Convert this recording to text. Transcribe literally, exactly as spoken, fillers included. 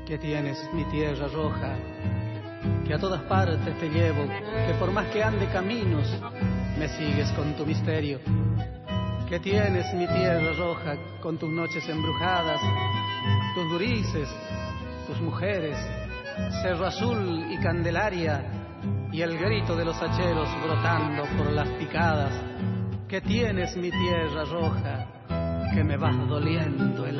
que tienes mi tierra roja, que a todas partes te llevo, que por más que ande caminos, me sigues con tu misterio. Que tienes mi tierra roja, con tus noches embrujadas, tus gurises, tus mujeres, Cerro Azul y Candelaria, y el grito de los hacheros brotando por las picadas. Que tienes mi tierra roja, que me vas doliendo el